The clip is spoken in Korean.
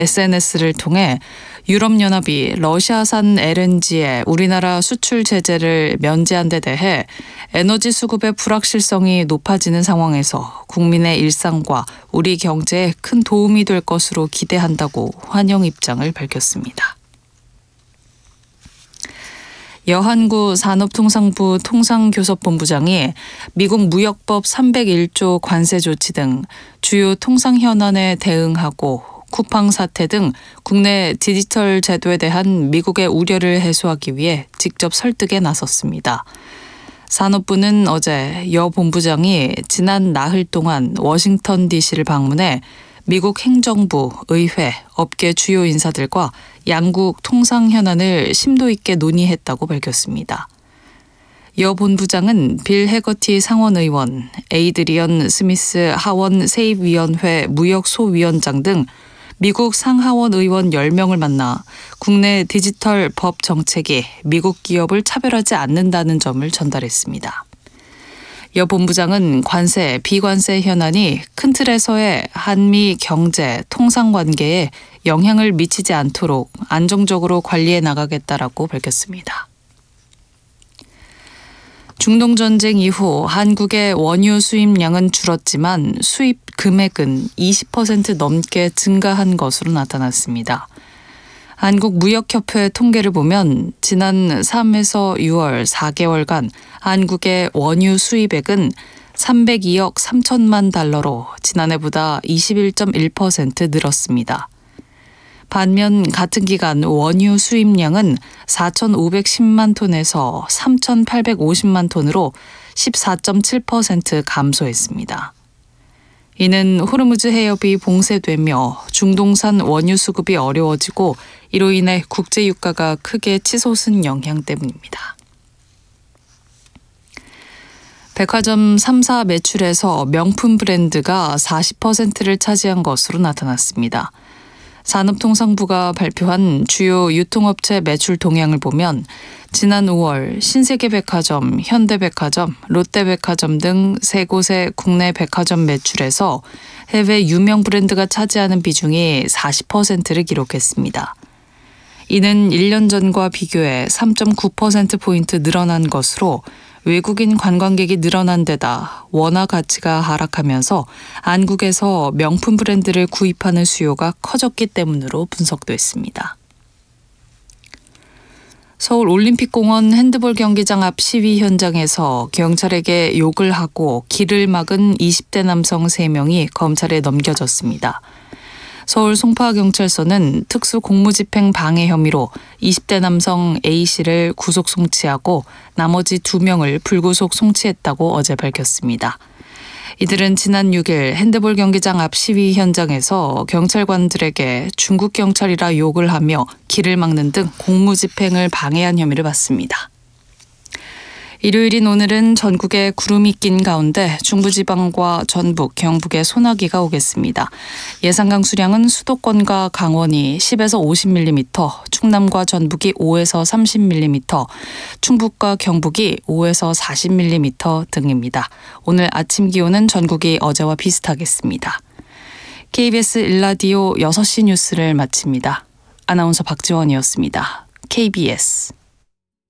SNS를 통해 유럽연합이 러시아산 LNG의 우리나라 수출 제재를 면제한 데 대해 에너지 수급의 불확실성이 높아지는 상황에서 국민의 일상과 우리 경제에 큰 도움이 될 것으로 기대한다고 환영 입장을 밝혔습니다. 여한구 산업통상부 통상교섭본부장이 미국 무역법 301조 관세 조치 등 주요 통상 현안에 대응하고 쿠팡 사태 등 국내 디지털 제도에 대한 미국의 우려를 해소하기 위해 직접 설득에 나섰습니다. 산업부는 어제 여 본부장이 지난 나흘 동안 워싱턴 DC를 방문해 미국 행정부, 의회, 업계 주요 인사들과 양국 통상 현안을 심도 있게 논의했다고 밝혔습니다. 여 본부장은 빌 해거티 상원의원, 에이드리언 스미스 하원 세입위원회 무역소위원장 등 미국 상하원 의원 10명을 만나 국내 디지털 법 정책이 미국 기업을 차별하지 않는다는 점을 전달했습니다. 여 본부장은 관세, 비관세 현안이 큰 틀에서의 한미 경제, 통상 관계에 영향을 미치지 않도록 안정적으로 관리해 나가겠다라고 밝혔습니다. 중동 전쟁 이후 한국의 원유 수입량은 줄었지만 수입 금액은 20% 넘게 증가한 것으로 나타났습니다. 한국무역협회 통계를 보면 지난 3에서 6월 4개월간 한국의 원유 수입액은 302억 3천만 달러로 지난해보다 21.1% 늘었습니다. 반면 같은 기간 원유 수입량은 4,510만 톤에서 3,850만 톤으로 14.7% 감소했습니다. 이는 호르무즈 해협이 봉쇄되며 중동산 원유 수급이 어려워지고 이로 인해 국제 유가가 크게 치솟은 영향 때문입니다. 백화점 3사 매출에서 명품 브랜드가 40%를 차지한 것으로 나타났습니다. 산업통상부가 발표한 주요 유통업체 매출 동향을 보면 지난 5월 신세계백화점, 현대백화점, 롯데백화점 등 세 곳의 국내 백화점 매출에서 해외 유명 브랜드가 차지하는 비중이 40%를 기록했습니다. 이는 1년 전과 비교해 3.9%포인트 늘어난 것으로 외국인 관광객이 늘어난 데다 원화 가치가 하락하면서 한국에서 명품 브랜드를 구입하는 수요가 커졌기 때문으로 분석됐습니다. 서울 올림픽공원 핸드볼 경기장 앞 시위 현장에서 경찰에게 욕을 하고 길을 막은 20대 남성 3명이 검찰에 넘겨졌습니다. 서울 송파경찰서는 특수공무집행 방해 혐의로 20대 남성 A씨를 구속 송치하고 나머지 2명을 불구속 송치했다고 어제 밝혔습니다. 이들은 지난 6일 핸드볼 경기장 앞 시위 현장에서 경찰관들에게 중국 경찰이라 욕을 하며 길을 막는 등 공무집행을 방해한 혐의를 받습니다. 일요일인 오늘은 전국에 구름이 낀 가운데 중부지방과 전북, 경북에 소나기가 오겠습니다. 예상 강수량은 수도권과 강원이 10에서 50mm, 충남과 전북이 5에서 30mm, 충북과 경북이 5에서 40mm 등입니다. 오늘 아침 기온은 전국이 어제와 비슷하겠습니다. KBS 1라디오 6시 뉴스를 마칩니다. 아나운서 박지원이었습니다. KBS